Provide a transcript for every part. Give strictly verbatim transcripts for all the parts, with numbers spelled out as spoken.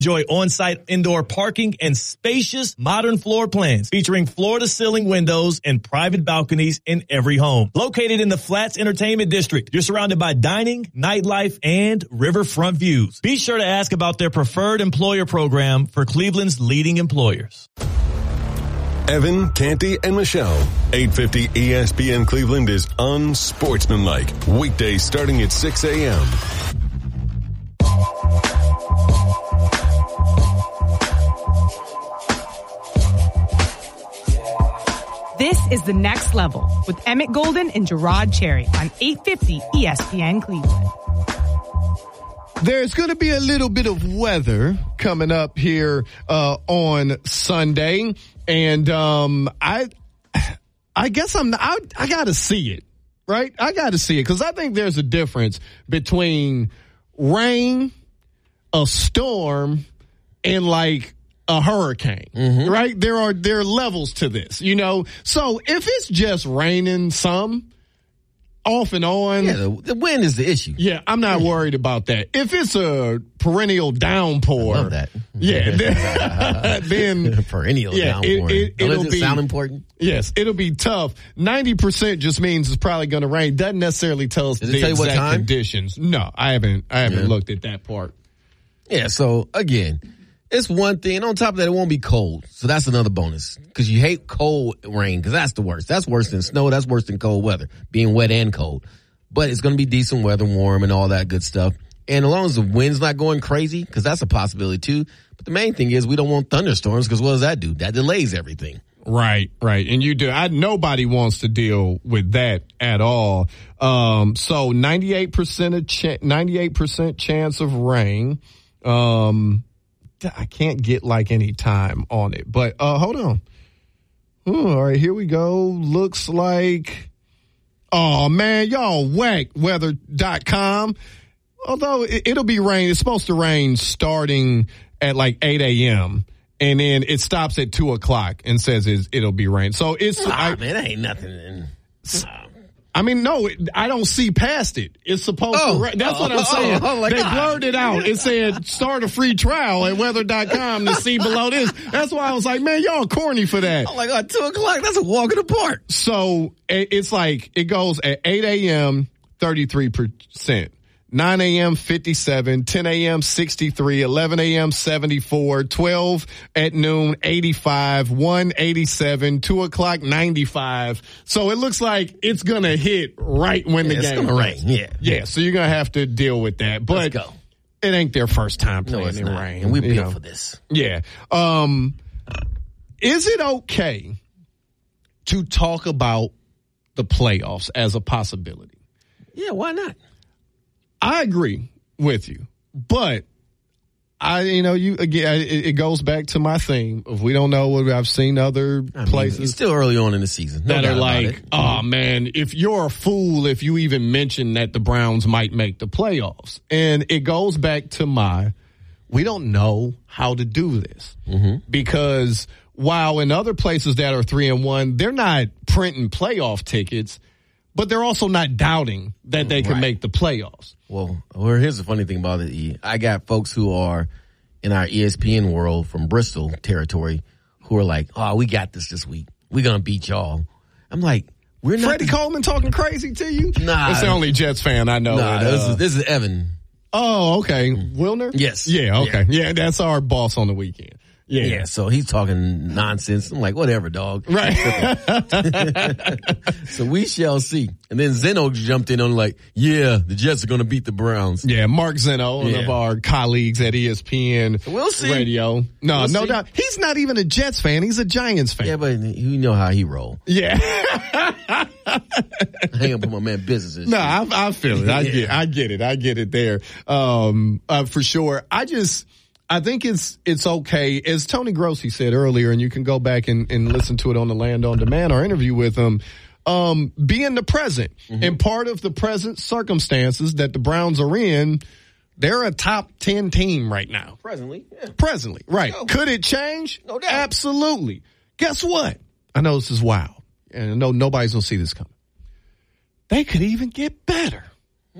Enjoy on-site indoor parking and spacious modern floor plans featuring floor-to-ceiling windows and private balconies in every home. Located in the Flats Entertainment District, you're surrounded by dining, nightlife, and riverfront views. Be sure to ask about their preferred employer program for Cleveland's leading employers. Evan, Canty, and Michelle. eight fifty E S P N Cleveland is unsportsmanlike. Weekdays starting at six a.m. This is The Next Level with Emmett Golden and Gerard Cherry on eight fifty E S P N Cleveland. There's going to be a little bit of weather coming up here uh, on Sunday, and um, I, I guess I'm. I, I got to see it, right? I got to see it because I think there's a difference between rain, a storm, and like a hurricane, mm-hmm. right? There are there are levels to this, you know. So if it's just raining some. Off and on. Yeah, the, the wind is the issue. Yeah, I'm not worried about that. If it's a perennial downpour. I love that. Yeah, then, then perennial yeah, downpour. It, it, it'll it be sound important. Yes, it'll be tough. ninety percent just means it's probably going to rain. Doesn't necessarily tell us Does the it tell you exact what time? conditions. No, I haven't. I haven't yeah. looked at that part. Yeah. So again, it's one thing. On top of that, it won't be cold. So that's another bonus because you hate cold rain because that's the worst. That's worse than snow. That's worse than cold weather, being wet and cold. But it's going to be decent weather, warm, and all that good stuff. And as long as the wind's not going crazy, because that's a possibility too. But the main thing is we don't want thunderstorms because what does that do? That delays everything. Right, right. And you do. I, nobody wants to deal with that at all. Um, so ninety-eight percent of ch- ninety-eight percent chance of rain. Um, I can't get like any time on it, but uh, hold on. Ooh, all right, here we go. Looks like. Oh, man, y'all whack weather dot com. Although it, it'll be rain. It's supposed to rain starting at like eight a.m. and then it stops at two o'clock and says it's, it'll be rain. So it's. Ah, I, man, that ain't nothing. In, uh, I mean, no, it, I don't see past it. It's supposed oh, to rain. That's oh, what I'm saying. Oh, oh they God. blurred it out. It said start a free trial at weather dot com to see below this. That's why I was like, man, y'all corny for that. Oh my God, two o'clock. That's a walk in the park. So it's like it goes at eight a.m., thirty-three percent. nine a.m., fifty-seven, ten a.m., sixty-three, eleven a.m., seventy-four, twelve at noon, eighty-five, one, eighty-seven, two o'clock, ninety-five. So it looks like it's going to hit right when yeah, the game It's going to rain, yeah. Yeah, so you're going to have to deal with that. But Let's go. It ain't their first time playing no, it's in not. rain. And we built know. for this. Yeah. Um, is it okay to talk about the playoffs as a possibility? Yeah, why not? I agree with you, but I, you know, you again, it, it goes back to my theme of we don't know what I've seen other I mean, places. It's still early on in the season. No that doubt are like, about it. oh man, if you're a fool, if you even mention that the Browns might make the playoffs. And it goes back to my, we don't know how to do this mm-hmm. because while in other places that are three and one, they're not printing playoff tickets, but they're also not doubting that they can right. make the playoffs. Well, well, here's the funny thing about it, E. I got folks who are in our E S P N world from Bristol territory who are like, oh, we got this this week. We're going to beat y'all. I'm like, we're not. Freddie the- Coleman talking crazy to you? Nah. That's the only Jets fan I know. Nah, and, this, uh, is, this is Evan. Oh, okay. Wilner? Yes. Yeah, okay. Yeah. yeah, that's our boss on the weekend. Yeah. Yeah, so he's talking nonsense. I'm like, whatever, dog. Right. So we shall see. And then Zeno jumped in on like, yeah, the Jets are going to beat the Browns. Yeah, Mark Zeno, one Yeah. of our colleagues at E S P N We'll see. Radio. No, We'll no see. doubt. He's not even a Jets fan. He's a Giants fan. Yeah, but you know how he roll. Yeah. I ain't gonna put my man business in. No, I, I feel it. I Yeah. get, I get it. I get it there. Um, uh, for sure. I just, I think it's, it's okay. As Tony Grossi said earlier, and you can go back and, and listen to it on the Land on Demand, our interview with him, um, be in the present. Mm-hmm. And part of the present circumstances that the Browns are in, they're a top ten team right now. Presently. Yeah. Presently, right. No. Could it change? No doubt. Absolutely. Guess what? I know this is wild, and I know nobody's going to see this coming. They could even get better. Mm.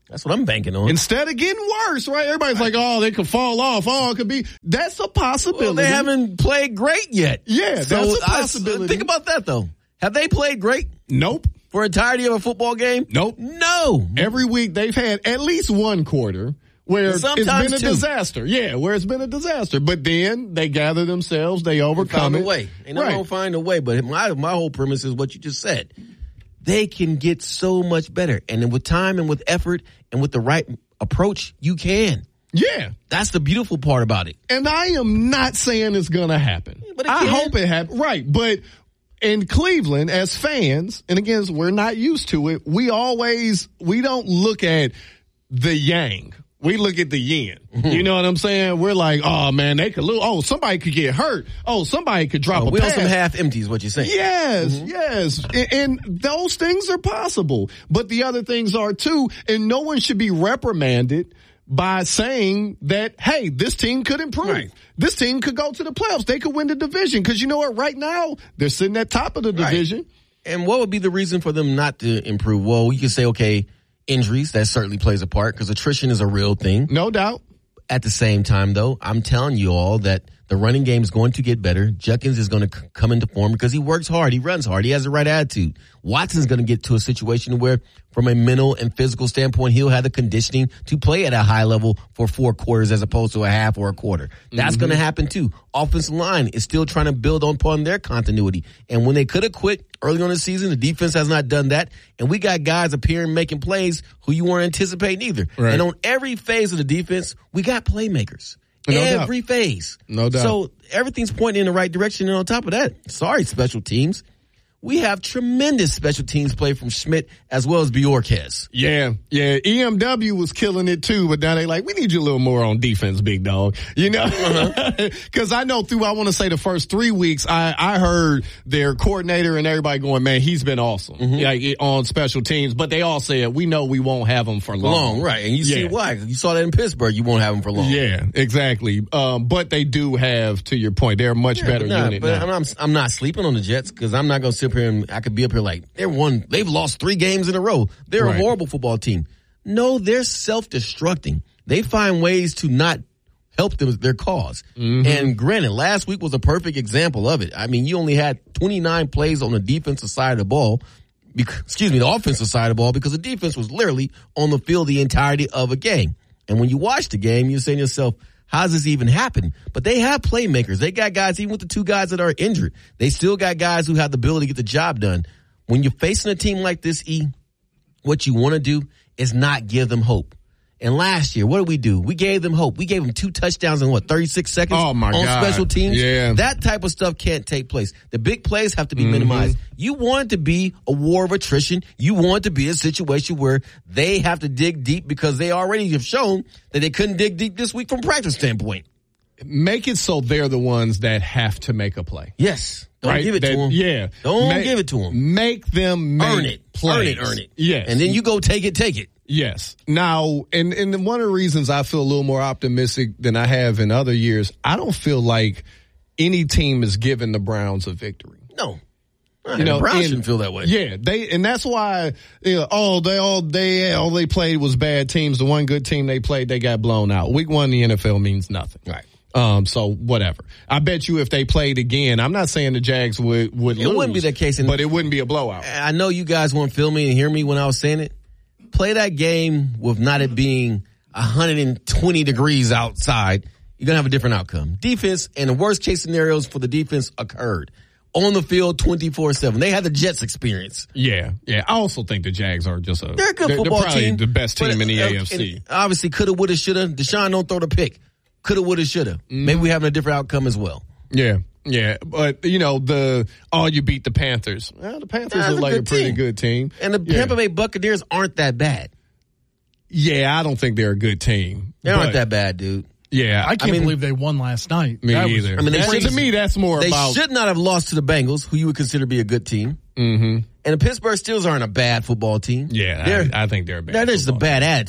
That's what I'm banking on. Instead of getting worse, right? Everybody's like, oh, they could fall off. Oh, it could be. That's a possibility. Well, they haven't played great yet. Yeah, so that's a possibility. I, think about that, though. Have they played great? Nope. For entirety of a football game? Nope. No. Every week they've had at least one quarter where it's been a two. disaster. Yeah, where it's been a disaster. But then they gather themselves, they overcome they it. Find a way. They right. don't find a way. But my my whole premise is what you just said. They can get so much better. And then with time and with effort and with the right approach, you can. Yeah. That's the beautiful part about it. And I am not saying it's going to happen. But it I can. hope it happens. Right. But in Cleveland, as fans, and again, we're not used to it, we always, we don't look at the yang. We look at the yin. Mm-hmm. You know what I'm saying? We're like, oh, man, they could lose. Oh, somebody could get hurt. Oh, somebody could drop oh, a we pass. on some half empties, what you're saying. Yes, mm-hmm. yes. And, and those things are possible. But the other things are too. And no one should be reprimanded by saying that, hey, this team could improve. Right. This team could go to the playoffs. They could win the division. Because you know what? Right now, they're sitting at top of the division. Right. And what would be the reason for them not to improve? Well, you could say, okay, injuries, that certainly plays a part because attrition is a real thing. No doubt. At the same time, though, I'm telling you all that the running game is going to get better. Judkins is going to c- come into form because he works hard. He runs hard. He has the right attitude. Watson's going to get to a situation where, from a mental and physical standpoint, he'll have the conditioning to play at a high level for four quarters as opposed to a half or a quarter. That's mm-hmm. going to happen, too. Offensive line is still trying to build upon their continuity. And when they could have quit early on in the season, the defense has not done that. And we got guys appearing making plays who you weren't anticipating either. Right. And on every phase of the defense, we got playmakers. No every doubt. phase. No doubt. So everything's pointing in the right direction. And on top of that, sorry, special teams. We have tremendous special teams play from Schmidt as well as Bjorkes. Yeah, yeah. E M W was killing it too, but now they like, we need you a little more on defense, big dog. You know? Because uh-huh. I know through, I want to say the first three weeks, I, I heard their coordinator and everybody going, man, he's been awesome mm-hmm. like, on special teams. But they all said, we know we won't have him for long. Long, right. And you yeah. see why. You saw that in Pittsburgh. You won't have him for long. Yeah, exactly. Um, but they do have, to your point, they're a much yeah, better nah, unit but now. I'm, I'm not sleeping on the Jets because I'm not going to sit up here and I could be up here like, they're one, they've lost three games in a row. They're right. a horrible football team. No, they're self-destructing. They find ways to not help them, their cause. Mm-hmm. And granted, last week was a perfect example of it. I mean, you only had twenty-nine plays on the defensive side of the ball. Because, excuse me, the offensive side of the ball because the defense was literally on the field the entirety of a game. And when you watch the game, you're saying to yourself, how's this even happen? But they have playmakers. They got guys, even with the two guys that are injured, they still got guys who have the ability to get the job done. When you're facing a team like this, E, what you want to do is not give them hope. And last year, what did we do? We gave them hope. We gave them two touchdowns in what, thirty-six seconds oh my on God. special teams? Yeah. That type of stuff can't take place. The big plays have to be mm-hmm. minimized. You want it to be a war of attrition. You want it to be a situation where they have to dig deep because they already have shown that they couldn't dig deep this week from a practice standpoint. Make it so they're the ones that have to make a play. Yes. Don't right? give it that, to them. Yeah. Don't make, give it to them. Make them make earn it. plays. Earn it, earn it. Yes. And then you go take it, take it. Yes. Now, and, and one of the reasons I feel a little more optimistic than I have in other years, I don't feel like any team is giving the Browns a victory. No. You know, the Browns and, shouldn't feel that way. Yeah, they and that's why you know, oh they all they all they played was bad teams. The one good team they played, they got blown out. Week one in the N F L means nothing. Right. Um, so whatever. I bet you if they played again, I'm not saying the Jags would, would it lose. It wouldn't be that case. But it wouldn't be a blowout. I know you guys won't feel me and hear me when I was saying it. Play that game with not it being one hundred twenty degrees outside. You're going to have a different outcome. Defense and the worst case scenarios for the defense occurred on the field twenty-four seven. They had the Jets experience. Yeah. Yeah. I also think the Jags are just a, they're a good they're, football they're probably team. the best team but, in the uh, A F C. Obviously coulda, woulda, shoulda. Deshaun don't throw the pick. Coulda, woulda, shoulda. Mm. Maybe we having a different outcome as well. Yeah. Yeah, but, you know, the oh, you beat the Panthers. Well, the Panthers That's look a like a pretty team. good team. And the yeah. Tampa Bay Buccaneers aren't that bad. Yeah, I don't think they're a good team. They aren't that bad, dude. Yeah. I can't I mean, believe they won last night. Me that either. Was, I mean, they that, should, to me, that's more they about... They should not have lost to the Bengals, who you would consider to be a good team. Mm-hmm. And the Pittsburgh Steelers aren't a bad football team. Yeah, I, I think they're a bad They're just a bad bad attitude.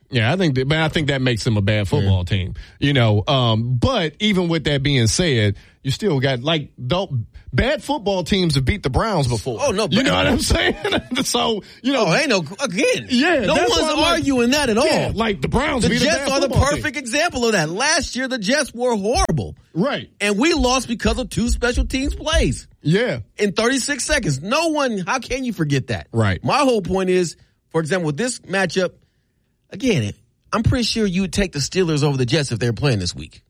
Yeah, I think that, but I think that makes them a bad football yeah. team. You know, um, but even with that being said, you still got like don't, bad football teams have beat the Browns before. Oh no, you know what I'm saying? So you know, oh, ain't no again. Yeah, no one's arguing like, that at all. Yeah, like the Browns, the beat Jets a bad are the perfect team. example of that. Last year, the Jets were horrible, right? And we lost because of two special teams plays. Yeah, in thirty-six seconds. No one. How can you forget that? Right. My whole point is, for example, with this matchup, again, I'm pretty sure you would take the Steelers over the Jets if they were playing this week.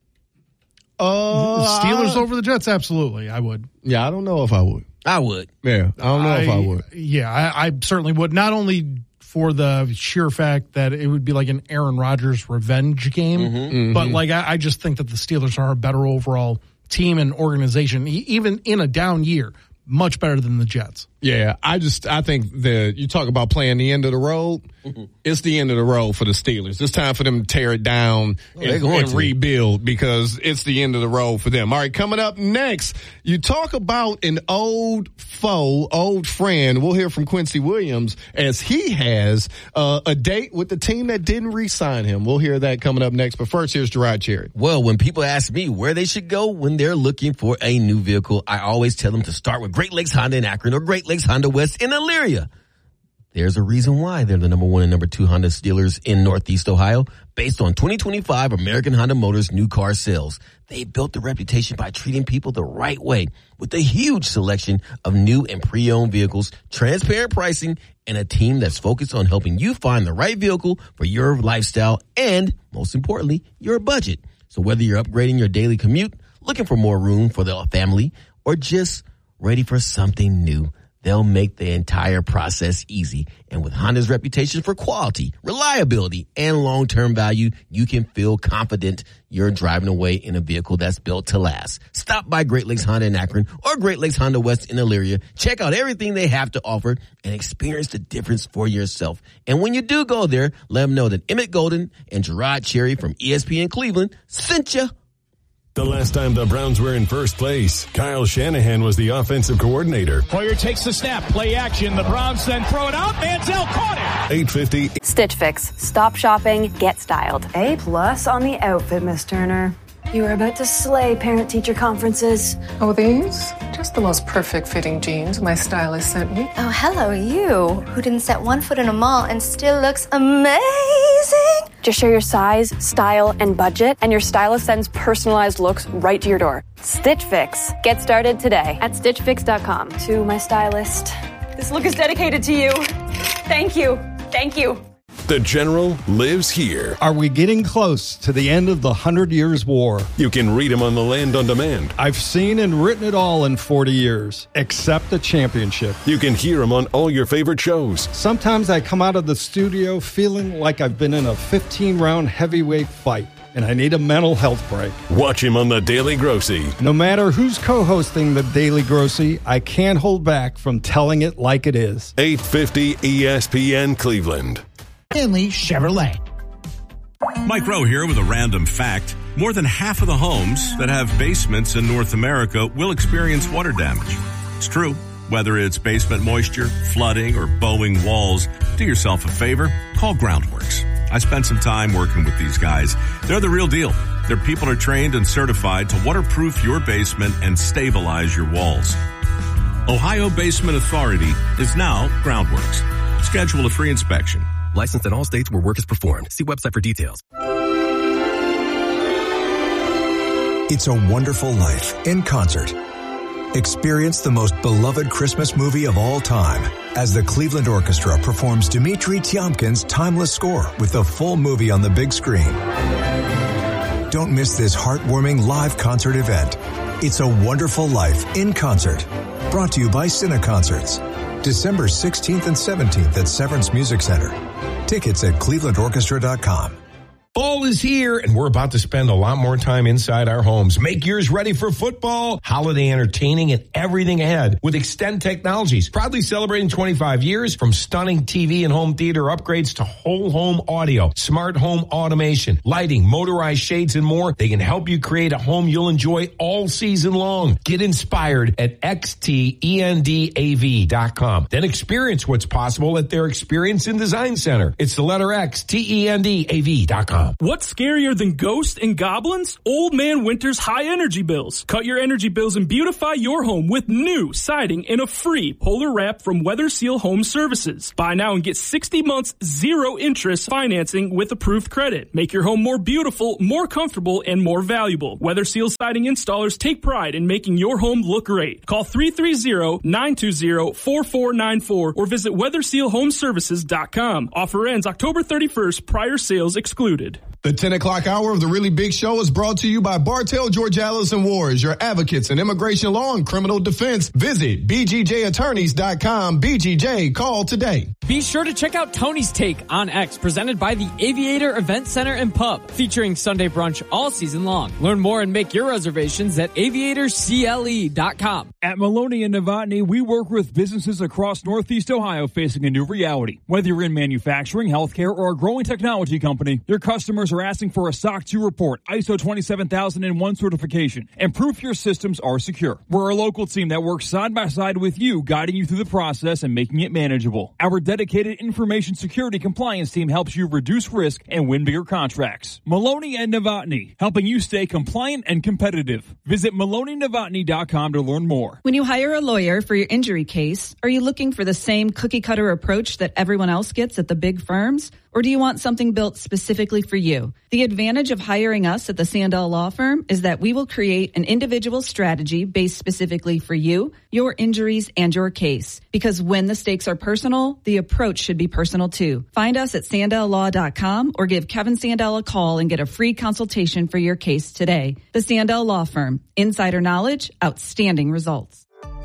Uh, Steelers over the Jets, absolutely, I would. Yeah, I don't know if I would. I would. Yeah, I don't know I, if I would. Yeah, I, I certainly would. Not only for the sheer fact that it would be like an Aaron Rodgers revenge game, mm-hmm, mm-hmm. but like I, I just think that the Steelers are a better overall team and organization, even in a down year. Much better than the Jets. Yeah, I just I think the you talk about playing the end of the road. Mm-hmm. It's the end of the road for the Steelers. It's time for them to tear it down oh, and, and rebuild because it's the end of the road for them. All right, coming up next, you talk about an old foe, old friend. We'll hear from Quincy Williams as he has uh, a date with the team that didn't re-sign him. We'll hear that coming up next. But first, here's Gerard Cherry. Well, when people ask me where they should go when they're looking for a new vehicle, I always tell them to start with Great Lakes Honda in Akron or Great Lakes Honda West in Elyria. There's a reason why they're the number one and number two Honda dealers in Northeast Ohio based on twenty twenty-five American Honda Motors new car sales. They built the reputation by treating people the right way with a huge selection of new and pre-owned vehicles, transparent pricing, and a team that's focused on helping you find the right vehicle for your lifestyle and, most importantly, your budget. So whether you're upgrading your daily commute, looking for more room for the family, or just ready for something new, they'll make the entire process easy. And with Honda's reputation for quality, reliability, and long-term value, you can feel confident you're driving away in a vehicle that's built to last. Stop by Great Lakes Honda in Akron or Great Lakes Honda West in Elyria. Check out everything they have to offer and experience the difference for yourself. And when you do go there, let them know that Emmett Golden and Gerard Cherry from E S P N Cleveland sent you. The last time the Browns were in first place, Kyle Shanahan was the offensive coordinator. Hoyer takes the snap, play action. The Browns then throw it out. Manziel caught it. eight fifty. Stitch Fix. Stop shopping, get styled. A plus on the outfit, Miss Turner. You are about to slay parent-teacher conferences. Oh, these? Just the most perfect fitting jeans my stylist sent me. Oh, hello, you, who didn't set one foot in a mall and still looks amazing. Just share your size, style, and budget, and your stylist sends personalized looks right to your door. Stitch Fix. Get started today at stitch fix dot com. To my stylist, this look is dedicated to you. Thank you. Thank you. The General lives here. Are we getting close to the end of the Hundred Years' War? You can read him on the Land on Demand. I've seen and written it all in forty years, except the championship. You can hear him on all your favorite shows. Sometimes I come out of the studio feeling like I've been in a fifteen-round heavyweight fight, and I need a mental health break. Watch him on The Daily Grossy. No matter who's co-hosting The Daily Grossy, I can't hold back from telling it like it is. eight fifty E S P N Cleveland. Finley Chevrolet. Mike Rowe here with a random fact. More than half of the homes that have basements in North America will experience water damage. It's true. Whether it's basement moisture, flooding, or bowing walls, do yourself a favor. Call Groundworks. I spent some time working with these guys. They're the real deal. Their people are trained and certified to waterproof your basement and stabilize your walls. Ohio Basement Authority is now Groundworks. Schedule a free inspection. Licensed in all states where work is performed. See website for details. It's a Wonderful Life in concert. Experience the most beloved Christmas movie of all time as the Cleveland Orchestra performs Dmitri Tiomkin's timeless score with the full movie on the big screen. Don't miss this heartwarming live concert event. It's a Wonderful Life in concert. Brought to you by Cine Concerts. December sixteenth and seventeenth at Severance Music Center. Tickets at cleveland orchestra dot com. Fall is here, and we're about to spend a lot more time inside our homes. Make yours ready for football, holiday entertaining, and everything ahead with Extend Technologies. Proudly celebrating twenty-five years, from stunning T V and home theater upgrades to whole home audio, smart home automation, lighting, motorized shades, and more. They can help you create a home you'll enjoy all season long. Get inspired at X T E N D A V dot com. Then experience what's possible at their Experience and Design Center. It's the letter X, T E N D A V dot com. What's scarier than ghosts and goblins? Old Man Winter's high energy bills. Cut your energy bills and beautify your home with new siding and a free Polar Wrap from Weather Seal Home Services. Buy now and get sixty months zero interest financing with approved credit. Make your home more beautiful, more comfortable, and more valuable. Weather Seal siding installers take pride in making your home look great. Call three three zero, nine two zero, four four nine four or visit weather seal home services dot com. Offer ends October thirty-first, prior sales excluded. The ten o'clock hour of the Really Big Show is brought to you by Bartell, Georgialis and Wars, your advocates in immigration law and criminal defense. Visit B G J attorneys dot com. B G J, call today. Be sure to check out Tony's Take on X, presented by the Aviator Event Center and Pub, featuring Sunday brunch all season long. Learn more and make your reservations at aviator C L E dot com. At Maloney and Novotny, we work with businesses across Northeast Ohio facing a new reality. Whether you're in manufacturing, healthcare, or a growing technology company, your customers are asking for a S O C two report, I S O twenty-seven thousand one certification, and proof your systems are secure. We're a local team that works side by side with you, guiding you through the process and making it manageable. Our dedicated information security compliance team helps you reduce risk and win bigger contracts. Maloney and Novotny, helping you stay compliant and competitive. Visit Maloney Novotny dot com to learn more. When you hire a lawyer for your injury case, are you looking for the same cookie-cutter approach that everyone else gets at the big firms? Or do you want something built specifically for you? The advantage of hiring us at the Sandell Law Firm is that we will create an individual strategy based specifically for you, your injuries, and your case. Because when the stakes are personal, the approach should be personal too. Find us at sandell law dot com or give Kevin Sandell a call and get a free consultation for your case today. The Sandell Law Firm. Insider knowledge, outstanding results.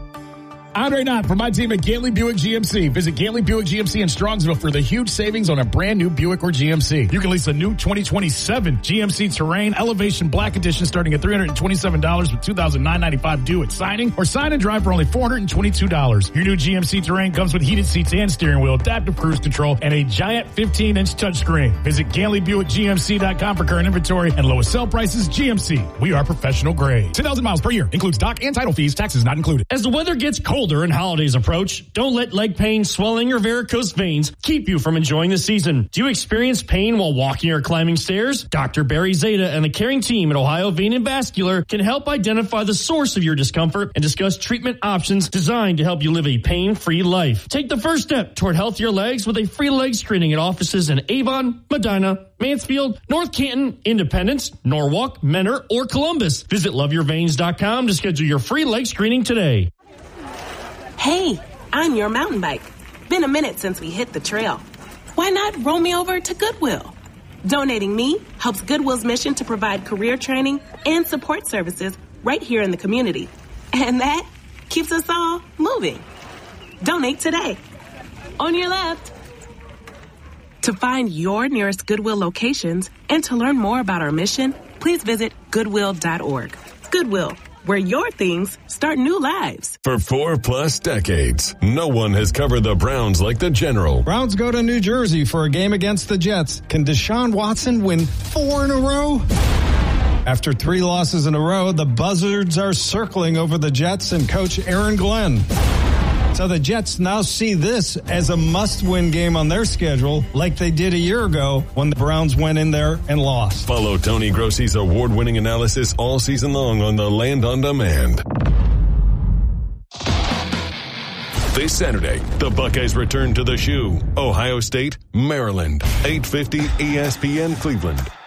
Andre Knott from my team at Gately Buick G M C. Visit Gately Buick G M C in Strongsville for the huge savings on a brand new Buick or G M C. You can lease a new twenty twenty-seven G M C Terrain Elevation Black Edition starting at three hundred twenty-seven dollars with two thousand nine hundred ninety-five dollars due at signing, or sign and drive for only four hundred twenty-two dollars. Your new G M C Terrain comes with heated seats and steering wheel, adaptive cruise control, and a giant fifteen inch touchscreen. Visit Gately Buick G M C dot com for current inventory and lowest sell prices. G M C. We are professional grade. ten thousand miles per year. Includes dock and title fees. Taxes not included. As the weather gets colder and holidays approach, don't let leg pain, swelling, or varicose veins keep you from enjoying the season. Do you experience pain while walking or climbing stairs? Doctor Barry Zeta and the caring team at Ohio Vein and Vascular can help identify the source of your discomfort and discuss treatment options designed to help you live a pain-free life. Take the first step toward healthier legs with a free leg screening at offices in Avon, Medina, Mansfield, North Canton, Independence, Norwalk, Mentor, or Columbus. Visit love your veins dot com to schedule your free leg screening today. Hey, I'm your mountain bike. Been a minute since we hit the trail. Why not roll me over to Goodwill? Donating me helps Goodwill's mission to provide career training and support services right here in the community. And that keeps us all moving. Donate today. On your left. To find your nearest Goodwill locations and to learn more about our mission, please visit goodwill dot org. Goodwill, where your things start new lives. For four plus decades, no one has covered the Browns like the General. Browns go to New Jersey for a game against the Jets. Can Deshaun Watson win four in a row? After three losses in a row, the Buzzards are circling over the Jets and coach Aaron Glenn. So the Jets now see this as a must-win game on their schedule, like they did a year ago when the Browns went in there and lost. Follow Tony Grossi's award-winning analysis all season long on the Land on Demand. This Saturday, the Buckeyes return to the Shoe. Ohio State, Maryland. eight fifty E S P N Cleveland.